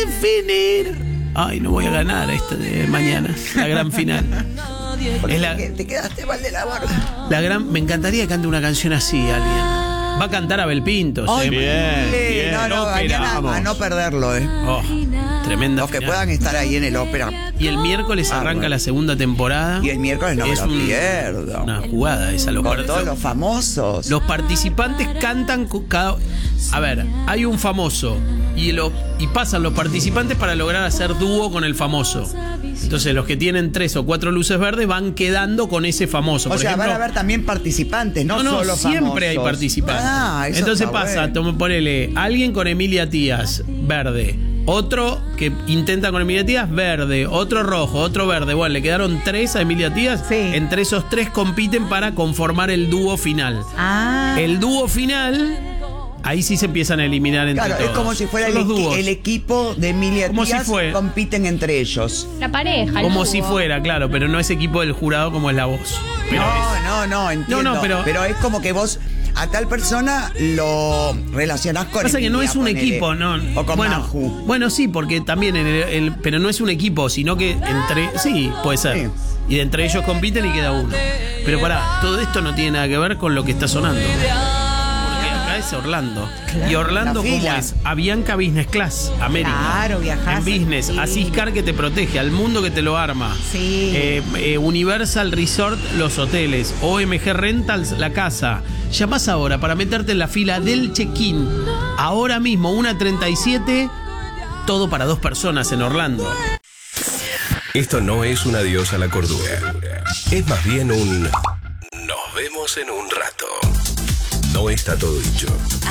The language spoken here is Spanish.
definir. Ay, no voy a ganar esta de mañana, la gran final. Te quedaste mal de la barba. Me encantaría que cante una canción así alguien. Va a cantar Abel Pintos. Ay, Bien. No, mañana a no perderlo, Oh, tremenda Los que final. puedan estar ahí en el ópera. Y el miércoles arranca la segunda temporada. Y el miércoles no me Es lo pierdo. una jugada esa. Con todos los famosos. Los participantes cantan cada... A ver, hay un famoso y pasan los participantes para lograr hacer dúo con el famoso. Entonces los que tienen 3 o 4 luces verdes van quedando con ese famoso. O sea, ejemplo, van a haber también participantes, no solo siempre famosos. hay participantes. Eso entonces está pasa, bueno. ponele alguien con Emilia Tías, verde. Otro que intenta con Emilia Tías, verde. Otro rojo, otro verde. Bueno, le quedaron 3 a Emilia Tías. Sí. Entre esos 3 compiten para conformar el dúo final. El dúo final, ahí sí se empiezan a eliminar entre Claro, todos. es como si fuera Son los dúos. el equipo de Emilia Como si Tías, fue. compiten entre ellos. La pareja. Como el si dúo. fuera, claro, pero no es equipo del jurado como es la voz. Pero No, entiendo. No, pero es como que vos a tal persona lo relacionás con pasa que no Emilia, es un ponele. equipo, no. O con bueno, Maju. bueno, sí, porque también pero no es un equipo, sino que sí, puede ser. Sí. Y de entre ellos compiten y queda uno. Pero pará, todo esto no tiene nada que ver con lo que está sonando. Porque acá es Orlando. Y Orlando, La ¿cómo fila. es? Avianca Business Class, América. Claro, viajás. En business, Sí. a Siscar que te protege, al mundo que te lo arma. Sí. Universal Resort, los hoteles. OMG Rentals, la casa. Llamás ahora para meterte en la fila del check-in. Ahora mismo, 1:37. Todo para 2 personas en Orlando. Esto no es un adiós a la cordura. Es más bien un nos vemos en un rato. No está todo dicho.